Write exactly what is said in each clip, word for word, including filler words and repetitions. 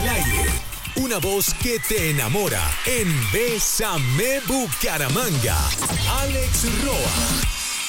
Al aire, una voz que te enamora en Bésame Bucaramanga. Alex Roa.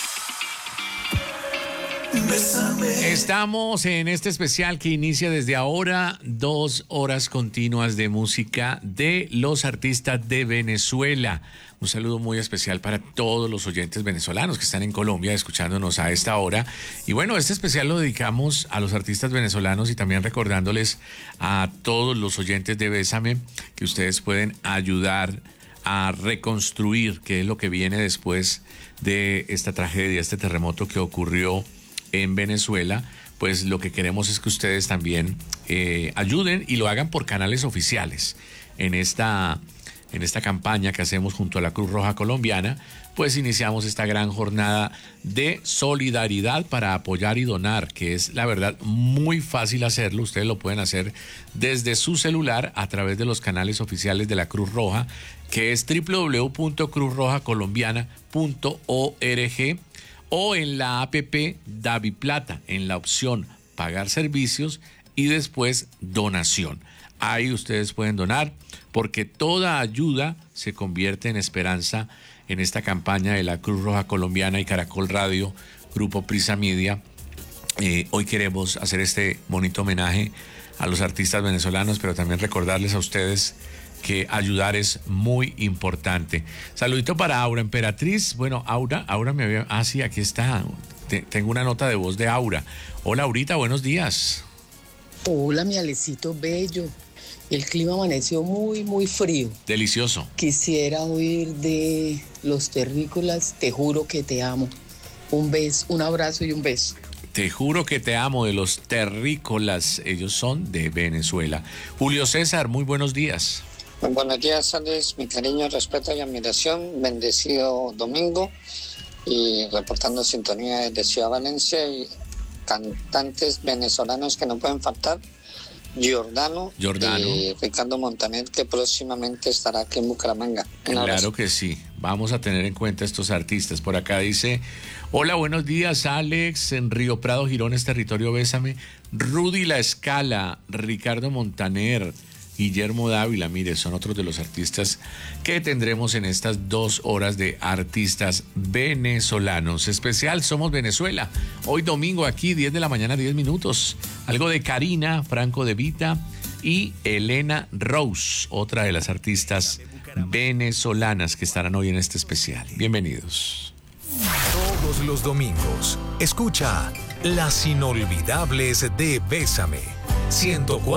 Estamos en este especial que inicia desde ahora dos horas continuas de música de los artistas de Venezuela. Un saludo muy especial para todos los oyentes venezolanos que están en Colombia escuchándonos a esta hora. Y bueno, este especial lo dedicamos a los artistas venezolanos y también recordándoles a todos los oyentes de Bésame que ustedes pueden ayudar a reconstruir qué es lo que viene después de esta tragedia, este terremoto que ocurrió en Venezuela. Pues lo que queremos es que ustedes también eh, ayuden y lo hagan por canales oficiales en esta, en esta campaña que hacemos junto a la Cruz Roja Colombiana. Pues iniciamos esta gran jornada de solidaridad para apoyar y donar, que es la verdad muy fácil hacerlo. Ustedes lo pueden hacer desde su celular a través de los canales oficiales de la Cruz Roja, que es doble u doble u doble u punto cruz roja colombiana punto org, o en la app DaviPlata, en la opción pagar servicios y después donación. Ahí ustedes pueden donar, porque toda ayuda se convierte en esperanza en esta campaña de la Cruz Roja Colombiana y Caracol Radio, Grupo Prisa Media. Eh, hoy queremos hacer este bonito homenaje a los artistas venezolanos, pero también recordarles a ustedes que ayudar es muy importante. Saludito para Aura Emperatriz. Bueno, Aura, Aura me había... Ah, sí, aquí está. Te, tengo una nota de voz de Aura. Hola, Aurita, buenos días. Hola, mi Alecito bello. El clima amaneció muy, muy frío. Delicioso. Quisiera oír de los terrícolas, Te juro que te amo. Un beso, un abrazo y un beso. Te juro que te amo, de los terrícolas. Ellos son de Venezuela. Julio César, muy buenos días. Muy buenos días, Alex. Mi cariño, respeto y admiración. Bendecido domingo. Y reportando sintonía desde Ciudad Valencia y cantantes venezolanos que no pueden faltar. Giordano, Giordano. Y Ricardo Montaner, que próximamente estará aquí en Bucaramanga. Un abrazo. Claro que sí. Vamos a tener en cuenta estos artistas. Por acá dice: hola, buenos días, Alex. En Río Prado, Girones, territorio Bésame. Rudy La Escala, Ricardo Montaner, Guillermo Dávila. Mire, son otros de los artistas que tendremos en estas dos horas de artistas venezolanos. Especial Somos Venezuela. Hoy domingo aquí, diez de la mañana, diez minutos. Algo de Karina, Franco De Vita y Elena Rose, otra de las artistas venezolanas que estarán hoy en este especial. Bienvenidos. Todos los domingos, escucha Las Inolvidables de Bésame. ciento cuatro